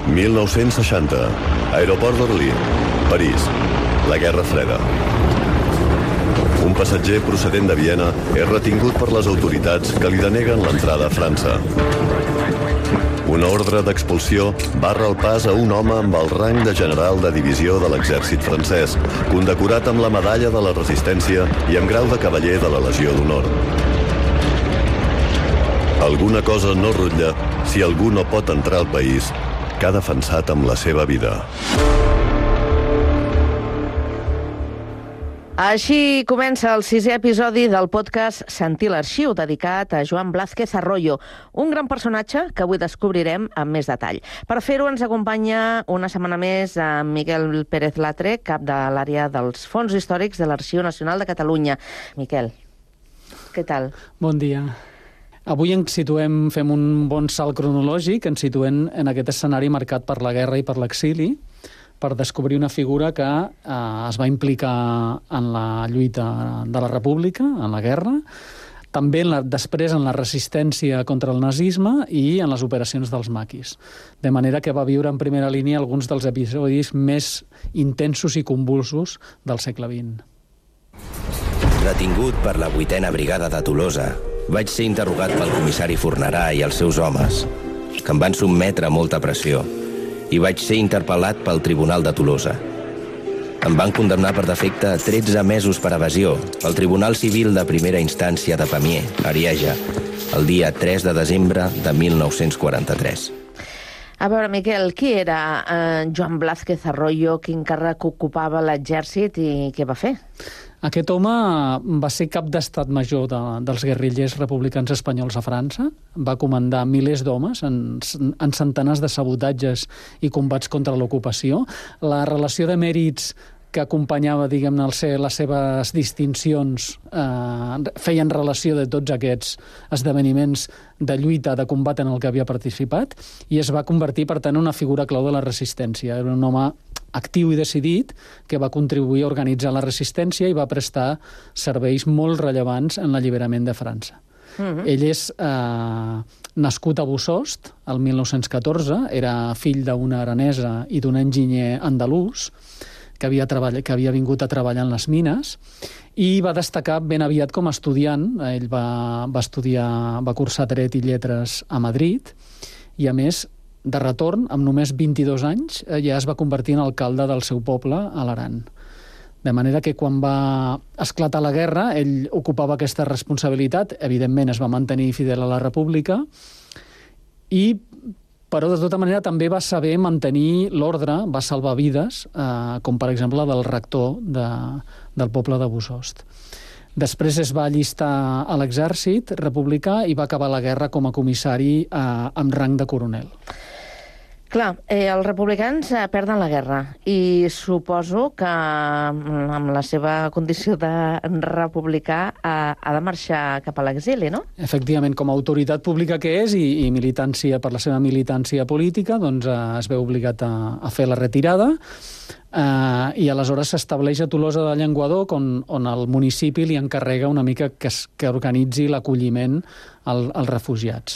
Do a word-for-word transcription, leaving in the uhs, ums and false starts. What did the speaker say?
mil nou-cents seixanta. Aeroport d'Orly, París. La Guerra Freda. Un passatger procedent de Viena és retingut per les autoritats que li deneguen l'entrada a França. Una ordre d'expulsió barra el pas a un home amb el rang de general de divisió de l'exèrcit francès, condecorat amb la medalla de la Resistència i amb grau de cavaller de la Legió d'Honor. Alguna cosa no rutlla si algú no pot entrar al país que ha defensat amb la seva vida. Així comença el sisè episodi del podcast Sentir l'Arxiu, dedicat a Joan Blázquez Arroyo, un gran personatge que avui descobrirem amb més detall. Per fer-ho ens acompanya una setmana més a Miquel Pérez Latre, cap de l'àrea dels Fons Històrics de l'Arxiu Nacional de Catalunya. Miquel, què tal? Bon dia. Avui ens situem, fem un bon salt cronològic, ens situem en aquest escenari marcat per la guerra i per l'exili, per descobrir una figura que eh, es va implicar en la lluita de la República, en la guerra, també en la, després en la resistència contra el nazisme i en les operacions dels maquis. De manera que va viure en primera línia alguns dels episodis més intensos i convulsos del segle vint. Detingut per la vuitena brigada de Tolosa, vaig ser interrogat pel comissari Fornerà i els seus homes, que em van sotmetre a molta pressió, i vaig ser interpel·lat pel Tribunal de Tolosa. Em van condemnar per defecte a tretze mesos per evasió pel Tribunal Civil de Primera Instància de Pamiers, Arieja, el dia tres de desembre de mil nou-cents quaranta-tres. A veure, Miquel, qui era eh, Joan Blázquez Arroyo, quin càrrec ocupava l'exèrcit i què va fer? Aquest home va ser cap d'estat major de, dels guerrillers republicans espanyols a França, va comandar milers d'homes en, en centenars de sabotatges i combats contra l'ocupació. La relació de mèrits que acompanyava, diguem-ne, les seves distincions eh, feien relació de tots aquests esdeveniments de lluita, de combat en el que havia participat, i es va convertir, per tant, en una figura clau de la resistència. Era un home actiu i decidit que va contribuir a organitzar la resistència i va prestar serveis molt rellevants en l'alliberament de França. Uh-huh. Ell és eh, nascut a Bossòst, el mil nou-cents catorze, era fill d'una aranesa i d'un enginyer andalús, que havia, treball... que havia vingut a treballar en les mines, i va destacar ben aviat com a estudiant. Ell va, va estudiar, va cursar Dret i Lletres a Madrid, i a més, de retorn, amb només vint-i-dos anys, ja es va convertir en alcalde del seu poble, a l'Aran. De manera que quan va esclatar la guerra, ell ocupava aquesta responsabilitat, evidentment es va mantenir fidel a la República, i però de tota manera també va saber mantenir l'ordre, va salvar vides, eh, com per exemple del rector de, del poble de Bossòst. Després es va allistar a l'exèrcit republicà i va acabar la guerra com a comissari eh, amb rang de coronel. Clar, eh, els republicans eh, perden la guerra i suposo que amb la seva condició de republicà eh, ha de marxar cap a l'exili, no? Efectivament, com a autoritat pública que és i, i militància per la seva militància política, doncs eh, es veu obligat a, a fer la retirada. Uh, i aleshores s'estableix a Tolosa de Llenguadoc, on, on el municipi li encarrega una mica que, es, que organitzi l'acolliment al, als refugiats.